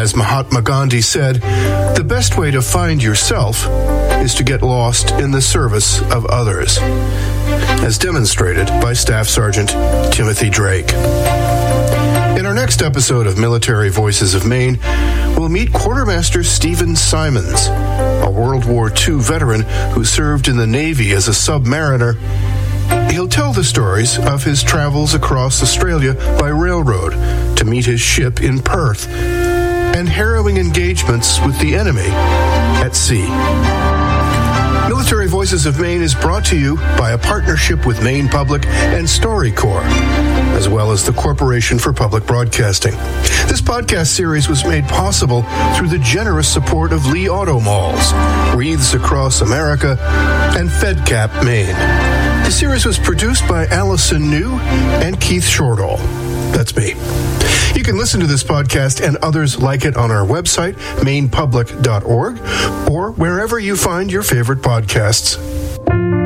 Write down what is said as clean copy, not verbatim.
As Mahatma Gandhi said, the best way to find yourself is to get lost in the service of others, as demonstrated by Staff Sergeant Timothy Drake. In our next episode of Military Voices of Maine, we'll meet Quartermaster Stephen Simons, a World War II veteran who served in the Navy as a submariner. He'll tell the stories of his travels across Australia by railroad to meet his ship in Perth and harrowing engagements with the enemy at sea. Military Voices of Maine is brought to you by a partnership with Maine Public and StoryCorps, as well as the Corporation for Public Broadcasting. This podcast series was made possible through the generous support of Lee Auto Malls, Wreaths Across America, and FedCap Maine. The series was produced by Allison New and Keith Shortall. That's me. You can listen to this podcast and others like it on our website, mainepublic.org, or wherever you find your favorite podcasts.